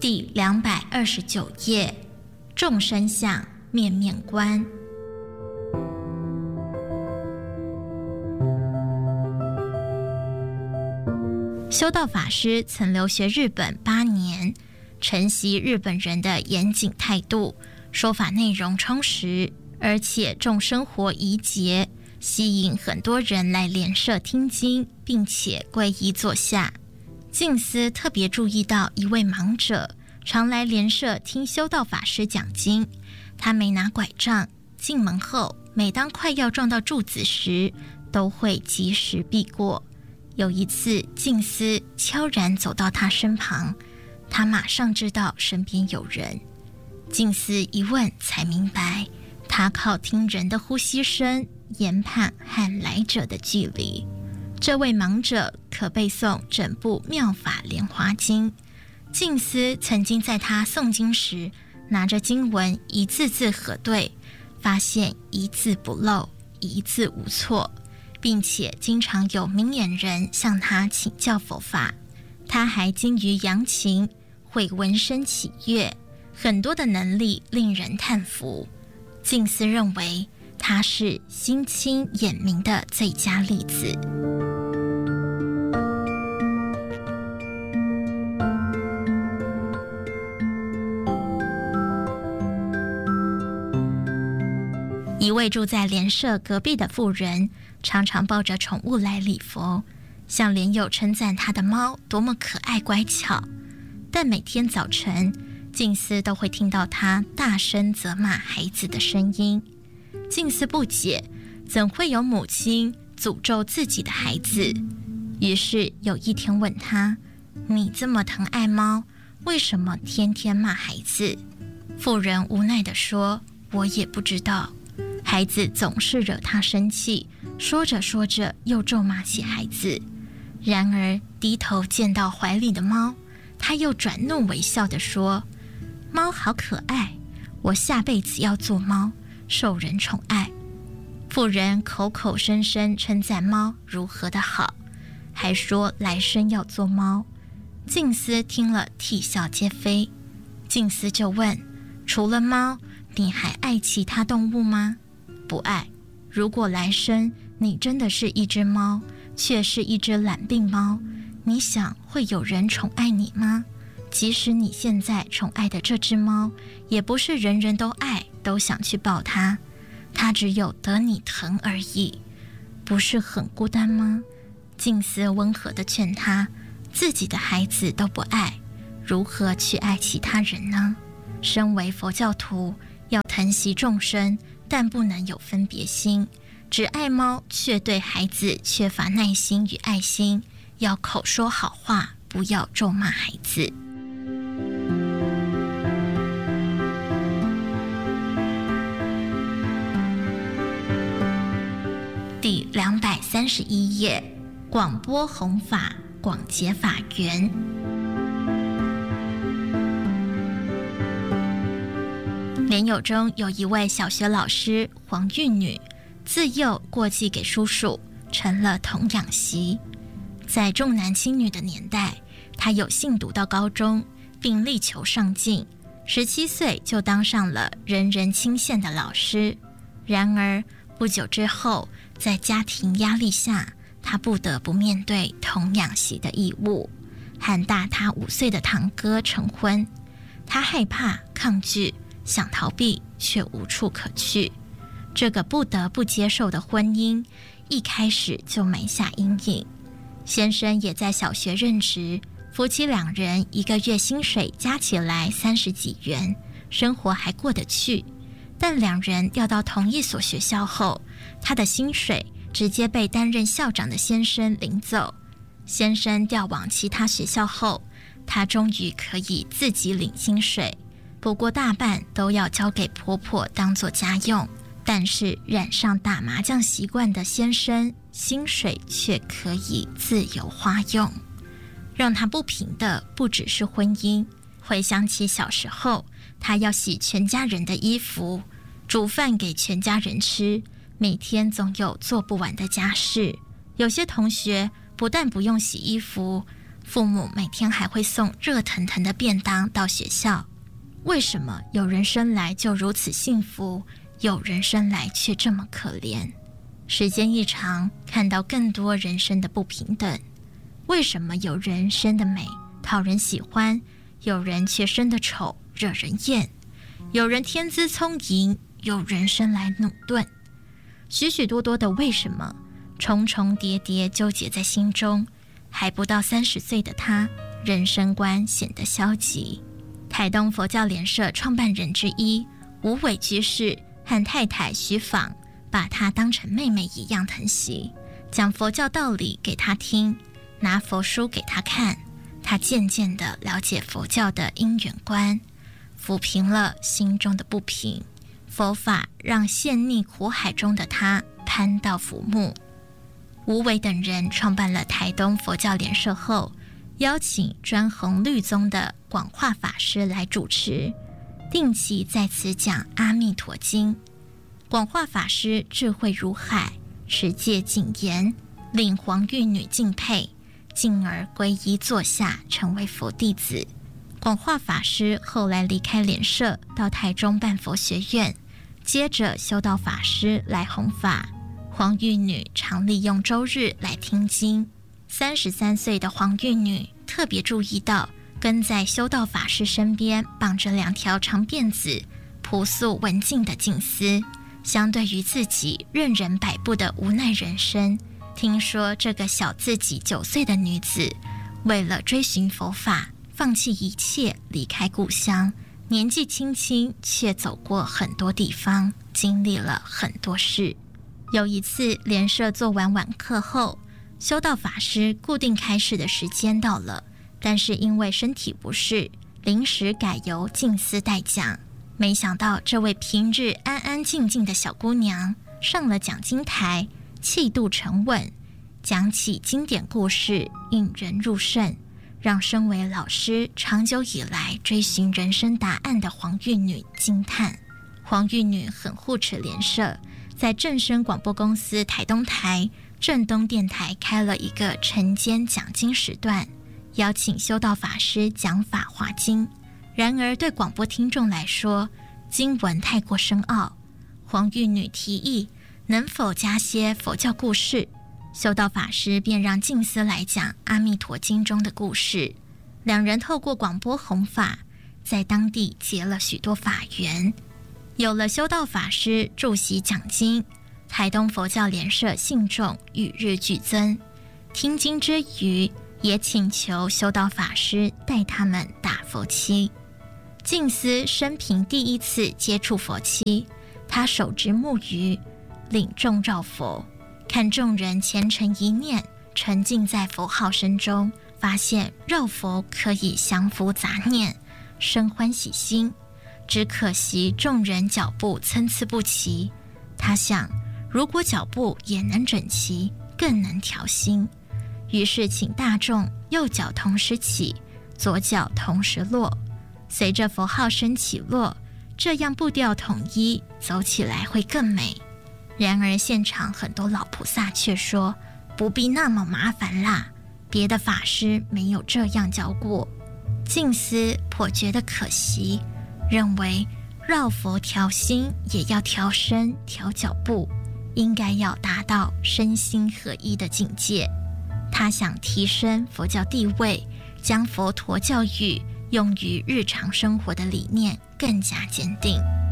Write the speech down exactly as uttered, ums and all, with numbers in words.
第两百二十九页，众生相，面面观。修道法师曾留学日本八年，承袭日本人的严谨态度，说法内容充实，而且重生活仪节，吸引很多人来莲社听经，并且皈依坐下。静思特别注意到一位盲者常来莲社听修道法师讲经，他没拿拐杖，进门后每当快要撞到柱子时都会及时避过。有一次静思悄然走到他身旁，他马上知道身边有人。静思一问才明白，他靠听人的呼吸声研判和来者的距离。这位盲者可背诵整部《妙法莲华经》，静思曾经在他诵经时拿着经文一字字核对，发现一字不漏，一字无错，并且经常有明眼人向他请教佛法。他还精于扬琴，会闻声起乐，很多的能力令人叹服。静思认为他是心清眼明的最佳例子。一位住在莲社隔壁的妇人，常常抱着宠物来礼佛，向莲友称赞他的猫多么可爱乖巧。但每天早晨，静思都会听到他大声责骂孩子的声音。静思不解，怎会有母亲诅咒自己的孩子？于是有一天问他：你这么疼爱猫，为什么天天骂孩子？妇人无奈地说：我也不知道。孩子总是惹他生气，说着说着又咒骂起孩子。然而低头见到怀里的猫，他又转怒为笑地说：猫好可爱，我下辈子要做猫，受人宠爱。妇人口口声声称赞猫如何的好，还说来生要做猫。静思听了啼笑皆非。静思就问：除了猫，你还爱其他动物吗？不爱。如果来生你真的是一只猫，却是一只懒病猫，你想会有人宠爱你吗？即使你现在宠爱的这只猫，也不是人人都爱，都想去抱它，它只有得你疼而已，不是很孤单吗？静思温和地劝他，自己的孩子都不爱，如何去爱其他人呢？身为佛教徒，要疼惜众生，但不能有分别心，只爱猫却对孩子缺乏耐心与爱心，要口说好话，不要咒骂孩子。第两百三十一页，广播弘法，广结法缘。莲友中有一位小学老师黄玉女，自幼过继给叔叔，成了童养媳。在重男轻女的年代，她有幸读到高中，并力求上进，十七岁就当上了人人钦羡的老师。然而不久之后，在家庭压力下，她不得不面对童养媳的义务，和大她五岁的堂哥成婚。她害怕、抗拒，想逃避，却无处可去。这个不得不接受的婚姻，一开始就埋下阴影。先生也在小学任职，夫妻两人一个月薪水加起来三十几元，生活还过得去。但两人调到同一所学校后，他的薪水直接被担任校长的先生领走。先生调往其他学校后，他终于可以自己领薪水，不过大半都要交给婆婆当作家用。但是染上打麻将习惯的先生，薪水却可以自由花用。让他不平的不只是婚姻，回想起小时候，他要洗全家人的衣服，煮饭给全家人吃，每天总有做不完的家事。有些同学不但不用洗衣服， 父母每天还会送热腾腾的便当到学校。为什么有人生来就如此幸福，有人生来却这么可怜？时间一长，看到更多人生的不平等。为什么有人生的美，讨人喜欢，有人却生得丑，惹人厌？有人天资聪颖，有人生来努钝。许许多多的为什么，重重叠叠纠结在心中。还不到三十岁的他，人生观显得消极。台东佛教莲社创办人之一无尾居士和太太徐访，把他当成妹妹一样疼惜，讲佛教道理给他听，拿佛书给他看。他渐渐地了解佛教的因缘观，抚平了心中的不平。佛法让陷溺苦海中的他攀到浮木。无为等人创办了台东佛教莲社后，邀请专弘律宗的广化法师来主持，定期在此讲《阿弥陀经》。广化法师智慧如海，持戒谨严，令黄玉女敬佩，进而皈依坐下，成为佛弟子。广化法师后来离开莲社，到台中办佛学院，接着修道法师来弘法。黄玉女常利用周日来听经。三十三岁的黄玉女特别注意到，跟在修道法师身边绑着两条长辫子、朴素文静的静思。相对于自己任人摆布的无奈人生，听说这个小自己九岁的女子，为了追寻佛法，放弃一切，离开故乡。年纪轻轻，却走过很多地方，经历了很多事。有一次莲社做完晚课后，修道法师固定开示的时间到了，但是因为身体不适，临时改由静思代讲。没想到这位平日安安静静的小姑娘上了讲经台，气度沉稳，讲起经典故事，引人入胜，让身为老师长久以来追寻人生答案的黄玉女惊叹。黄玉女很护持莲社，在正声广播公司台东台、正东电台开了一个晨间讲经时段，邀请修道法师讲法华经。然而对广播听众来说，经文太过深奥，黄玉女提议能否加些佛教故事，修道法师便让静思来讲《阿弥陀经》中的故事。两人透过广播弘法，在当地结了许多法缘。有了修道法师驻席讲经，台东佛教莲社信众与日俱增。听经之余，也请求修道法师带他们打佛七。静思生平第一次接触佛七，他手执木鱼，领众绕佛，看众人虔诚一念，沉浸在佛号声中，发现绕佛可以降伏杂念，生欢喜心。只可惜众人脚步参差不齐，他想，如果脚步也能整齐，更能调心。于是请大众右脚同时起，左脚同时落，随着佛号声起落，这样步调统一，走起来会更美。然而现场很多老菩萨却说，不必那么麻烦啦，别的法师没有这样教过。静思颇觉得可惜，认为绕佛调心也要调身调脚步，应该要达到身心合一的境界。他想提升佛教地位，将佛陀教育用于日常生活的理念更加坚定。